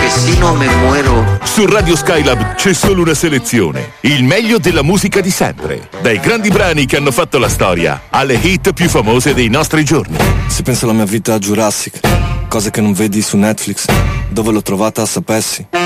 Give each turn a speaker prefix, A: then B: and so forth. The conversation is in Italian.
A: porque si no me muero.
B: Su Radio Skylab c'è solo una selezione, il meglio della musica di sempre, dai grandi brani che hanno fatto la storia alle hit più famose dei nostri giorni.
C: Se penso alla mia vita a Jurassic, cose che non vedi su Netflix, dove l'ho trovata sapessi.